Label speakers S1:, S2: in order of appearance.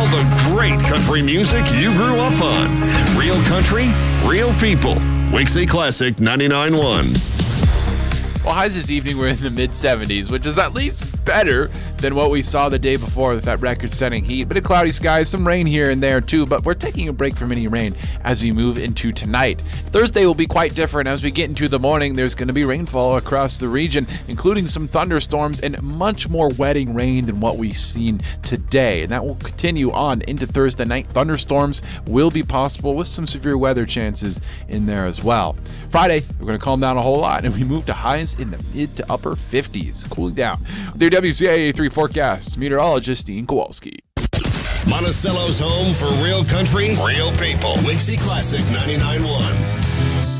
S1: the great country music you grew up on. Real country, real people. Wixie Classic 99.1.
S2: Well, highs this evening were in the mid-70s, which is at least better than what we saw the day before with that record-setting heat. Bit of cloudy skies, some rain here and there too, but we're taking a break from any rain as we move into tonight. Thursday will be quite different. As we get into the morning, there's going to be rainfall across the region, including some thunderstorms and much more wetting rain than what we've seen today. And that will continue on into Thursday night. Thunderstorms will be possible with some severe weather chances in there as well. Friday, we're going to calm down a whole lot, and we move to highs in the mid to upper 50s, cooling down. Their WCIA 3 forecast, meteorologist Dean Kowalski.
S1: Monticello's home for real country, real people. Wixie Classic 99.1.